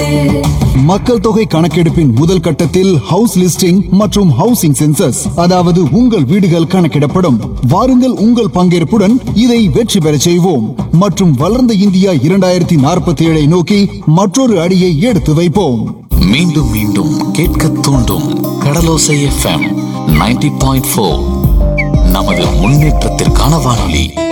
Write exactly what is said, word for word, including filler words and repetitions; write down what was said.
மக்கள் தொகை கணக்கெடுப்பின் முதல் கட்டத்தில் ஹவுஸ் லிஸ்டிங் மற்றும் ஹவுசிங் சென்சஸ், அதாவது உங்கள் வீடுகள் கணக்கிடப்படும். வாருங்கள், உங்கள் பங்கேற்புடன் இதை வெற்றி பெற செய்வோம் மற்றும் வளர்ந்த இந்தியா இரண்டாயிரத்தி நாற்பத்தி ஏழை நோக்கி மற்றொரு அடியை எடுத்து வைப்போம். மீண்டும் மீண்டும் கேட்க தூண்டும் கடலோசை எஃப்எம் தொண்ணூறு புள்ளி நான்கு. நமது முன்னேற்றத்திற்கான வானொலி.